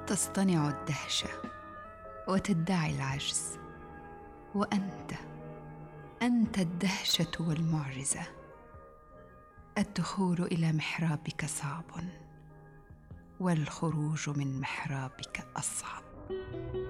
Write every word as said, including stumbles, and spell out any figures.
تصطنع الدهشة وتدعي العجز، وأنت أنت الدهشة والمعجزة. الدخول إلى محرابك صعب، والخروج من محرابك أصعب.